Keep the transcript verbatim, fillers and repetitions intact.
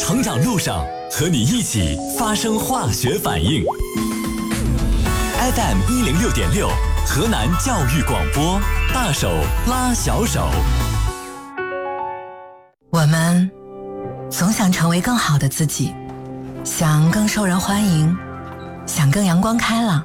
成长路上和你一起发生化学反应。F M 一零六点六，河南教育广播，大手拉小手。 我们总想成为更好的自己，想更受人欢迎，想更阳光开朗。